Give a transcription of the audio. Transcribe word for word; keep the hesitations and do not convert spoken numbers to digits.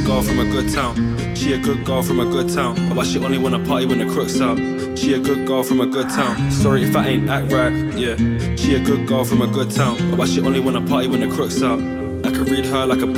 girl from a good town. She a good girl from a good town. But she only wanna party when the crook's out. She a good girl from a good town. Sorry if I ain't act right, yeah. She a good girl from a good town. But she only wanna party when the crook's out. I could read her like a